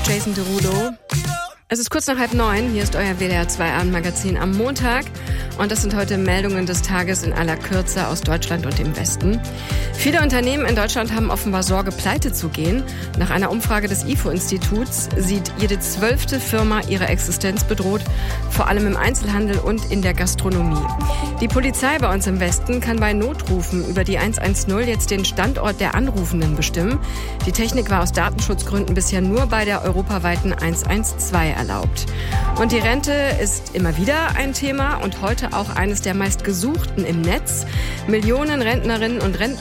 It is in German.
Jason Derulo. Es ist kurz nach 8:30. Hier ist euer WDR 2 Abendmagazin am Montag. Und das sind heute Meldungen des Tages in aller Kürze aus Deutschland und dem Westen. Viele Unternehmen in Deutschland haben offenbar Sorge, pleite zu gehen. Nach einer Umfrage des IFO-Instituts sieht jede 12. Firma ihre Existenz bedroht, vor allem im Einzelhandel und in der Gastronomie. Die Polizei bei uns im Westen kann bei Notrufen über die 110 jetzt den Standort der Anrufenden bestimmen. Die Technik war aus Datenschutzgründen bisher nur bei der europaweiten 112 erlaubt. Und die Rente ist immer wieder ein Thema und heute auch eines der meistgesuchten im Netz. Millionen Rentnerinnen und Rentner